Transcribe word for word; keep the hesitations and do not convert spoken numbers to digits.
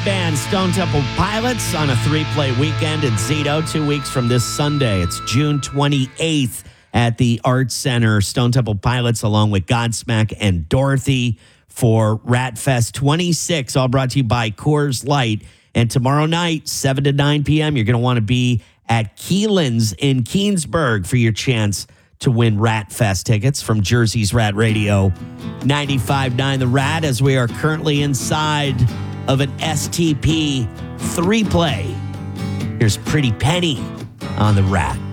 band Stone Temple Pilots on a three-play weekend in Zito, two weeks from this Sunday. It's June twenty-eighth at the Arts Center. Stone Temple Pilots along with Godsmack and Dorothy for Rat Fest twenty-six, all brought to you by Coors Light. And tomorrow night, seven to nine p.m., you're going to want to be at Keelan's in Keensburg for your chance to win Rat Fest tickets from Jersey's Rat Radio ninety-five point nine The Rat, as we are currently inside of an S T P three-play. Here's Pretty Penny on The Rat.